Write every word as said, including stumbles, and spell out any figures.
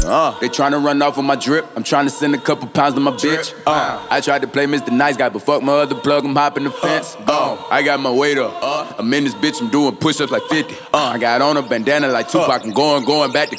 Uh, they tryna run off with my drip. I'm tryna send a couple pounds to my bitch. Uh, I tried to play Mister Nice Guy, but fuck my other plug, I'm hopping the fence. Uh, I got my weight up. Uh, I'm in this bitch, I'm doing push-ups like fifty. Uh, I got on a bandana like Tupac, I'm going, going back to